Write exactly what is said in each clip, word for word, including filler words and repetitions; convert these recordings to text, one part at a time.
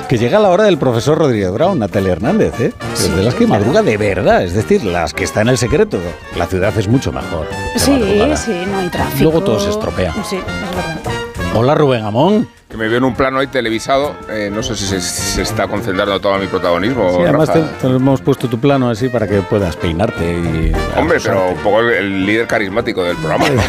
Que llega la hora del profesor Rodríguez Brown, Natalia Hernández, ¿eh? Sí, de las que madruga de verdad, es decir, las que está en el secreto. La ciudad es mucho mejor. Sí, madrugada. Sí, no hay tráfico. Luego todo se estropea. Sí, es verdad. Hola, Rubén Amón. Que me veo en un plano ahí televisado, eh, no sé si se, si se está concentrando todo mi protagonismo. Sí, además te, te hemos puesto tu plano así para que puedas peinarte y... Hombre, pero un poco el, el líder carismático del programa, ¿no?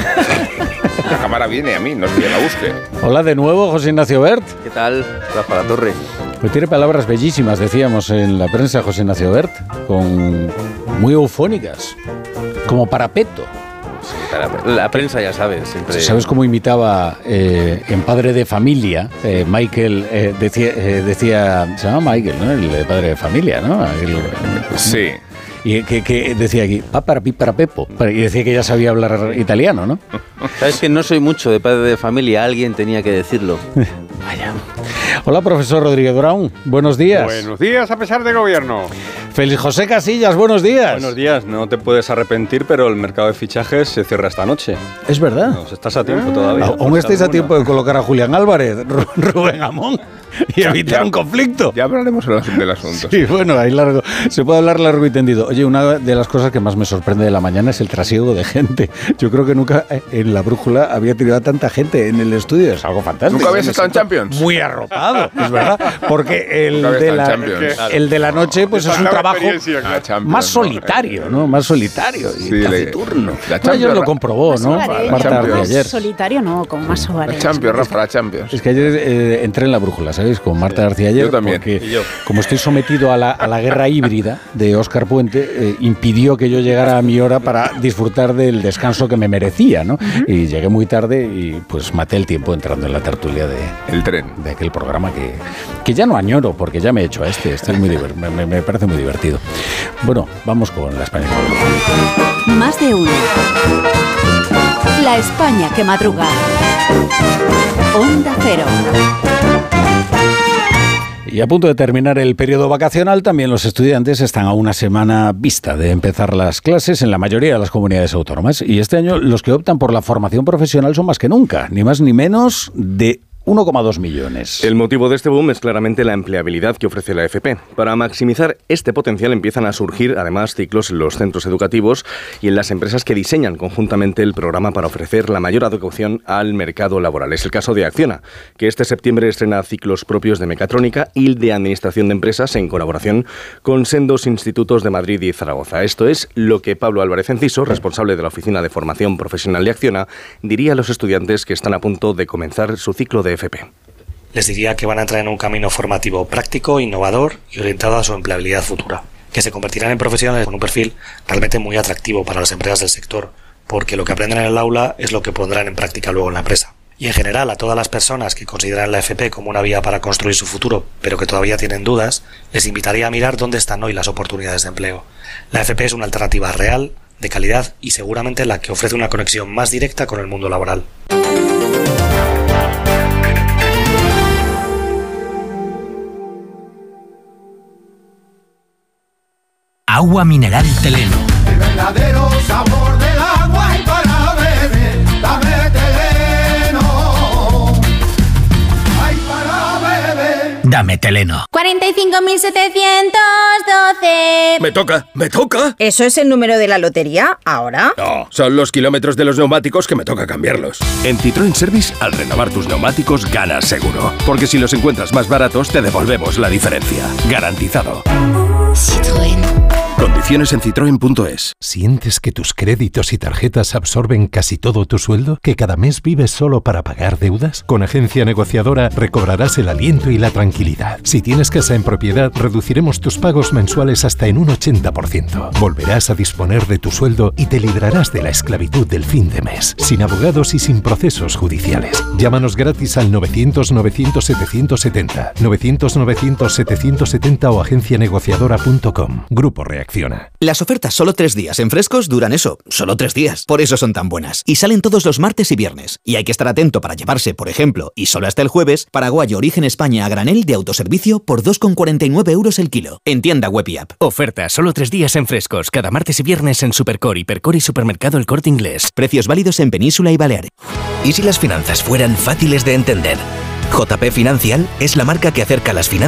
La cámara viene a mí, no estoy en la búsqueda. Hola de nuevo, José Ignacio Bert. ¿Qué tal, Rafa La Torre? Pues tiene palabras bellísimas, decíamos en la prensa, José Ignacio Bert, con muy eufónicas, como parapeto. La, la prensa ya sabes, siempre... ¿Sabes cómo imitaba eh, en Padre de Familia? Eh, Michael eh, decía, eh, decía, se llama Michael, ¿no? El padre de familia, ¿no? El, sí. Y que, que decía aquí, pa para pi para pepo. Y decía que ya sabía hablar italiano, ¿no? Sabes que no soy mucho de padre de familia, alguien tenía que decirlo. Vaya. Hola, profesor Rodríguez Brown, buenos días. Buenos días a pesar de gobierno. Félix José Casillas, buenos días. Buenos días, no te puedes arrepentir, pero el mercado de fichajes se cierra esta noche. ¿Es verdad? No, estás a tiempo todavía. Aún estáis a tiempo de colocar a Julián Álvarez, Rubén Amón, y evitar ya, un conflicto. Ya hablaremos del asunto. Sí, bueno, ahí largo, se puede hablar largo y tendido. Oye, una de las cosas que más me sorprende de la mañana es el trasiego de gente. Yo creo que nunca en la brújula había tenido a tanta gente en el estudio. Es algo fantástico. ¿Nunca habías estado en Champions? Muy arropado, es verdad. Porque el, de la, el de la noche pues es un trabajo más solitario, ¿no? Más solitario y sí, taciturno. No, ayer lo comprobó, ¿no? Marta Ardi ayer. Solitario no, como más Suárez. La Champions, Rafa, la Champions. Es que ayer eh, entré en la brújula, ¿sabéis? Con Marta Ardi ayer. Yo también. Porque yo. Como estoy sometido a la, a la guerra híbrida de Óscar Puente, eh, impidió que yo llegara a mi hora para disfrutar del descanso que me merecía, ¿no? Uh-huh. Y llegué muy tarde y pues maté el tiempo entrando en la tertulia de... El tren. De aquel programa que, que ya no añoro porque ya me he hecho a este. Este es muy divert, me, me parece muy divertido. Bueno, vamos con la España que madruga. Más de uno. La España que madruga. Onda Cero. Y a punto de terminar el periodo vacacional, también los estudiantes están a una semana vista de empezar las clases en la mayoría de las comunidades autónomas. Y este año los que optan por la formación profesional son más que nunca, ni más ni menos de uno coma dos millones. El motivo de este boom es claramente la empleabilidad que ofrece la F P. Para maximizar este potencial empiezan a surgir además ciclos en los centros educativos y en las empresas que diseñan conjuntamente el programa para ofrecer la mayor adecuación al mercado laboral. Es el caso de Acciona, que este septiembre estrena ciclos propios de mecatrónica y de administración de empresas en colaboración con sendos institutos de Madrid y Zaragoza. Esto es lo que Pablo Álvarez Enciso, responsable de la Oficina de Formación Profesional de Acciona, diría a los estudiantes que están a punto de comenzar su ciclo de F P. Les diría que van a entrar en un camino formativo práctico, innovador y orientado a su empleabilidad futura, que se convertirán en profesionales con un perfil realmente muy atractivo para las empresas del sector, porque lo que aprenden en el aula es lo que pondrán en práctica luego en la empresa. Y en general a todas las personas que consideran la F P como una vía para construir su futuro, pero que todavía tienen dudas, les invitaría a mirar dónde están hoy las oportunidades de empleo. La F P es una alternativa real, de calidad y seguramente la que ofrece una conexión más directa con el mundo laboral. Agua mineral Teleno. El verdadero sabor del agua y para beber, dame Teleno. Ay, para beber. Dame Teleno. cuarenta y cinco mil setecientos doce. Me toca, me toca. ¿Eso es el número de la lotería ahora? No, son los kilómetros de los neumáticos que me toca cambiarlos. En Citroën Service, al renovar tus neumáticos, ganas seguro. Porque si los encuentras más baratos, te devolvemos la diferencia. Garantizado. Citroën. Condiciones en citroen punto es. ¿Sientes que tus créditos y tarjetas absorben casi todo tu sueldo? ¿Que cada mes vives solo para pagar deudas? Con Agencia Negociadora recobrarás el aliento y la tranquilidad. Si tienes casa en propiedad, reduciremos tus pagos mensuales hasta en un ochenta por ciento. Volverás a disponer de tu sueldo y te librarás de la esclavitud del fin de mes, sin abogados y sin procesos judiciales. Llámanos gratis al novecientos novecientos setecientos setenta, novecientos novecientos setecientos setenta o agencia negociadora punto com. Grupo Reacción. Las ofertas solo tres días en Frescos duran eso, solo tres días. Por eso son tan buenas. Y salen todos los martes y viernes. Y hay que estar atento para llevarse, por ejemplo, y solo hasta el jueves, Paraguayo Origen España a granel de autoservicio por dos con cuarenta y nueve euros el kilo. En tienda web y app. Oferta solo tres días en Frescos, cada martes y viernes en Supercore, Hipercore y Supermercado El Corte Inglés. Precios válidos en Península y Baleares. ¿Y si las finanzas fueran fáciles de entender? J P Financial es la marca que acerca las finanzas